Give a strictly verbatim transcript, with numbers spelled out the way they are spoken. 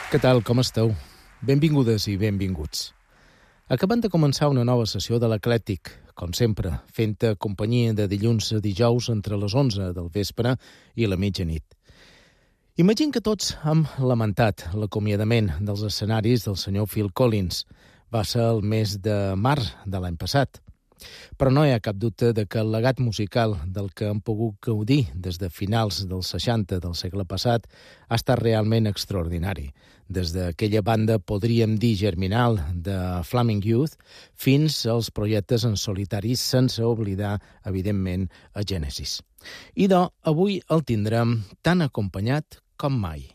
Què tal, com esteu? Benvingudes i benvinguts. Acabem de començar una nova sessió de l'Eclèctic, com sempre, fent-te companyia de dilluns a dijous entre les onze del vespre i la mitjanit. Imagino que tots hem lamentat l'acomiadament dels escenaris del senyor Phil Collins. Va ser el mes de març de l'any passat. Però no hi ha cap dubte de que el legat musical del que hem pogut gaudir des de finals dels seixanta del segle passat ha estat realment extraordinari. Des d'aquella banda, podríem dir, germinal de Flaming Youth, fins als projectes en solitari, sense oblidar, evidentment, a Genesis. I doncs, avui el tindrem tan acompanyat com mai.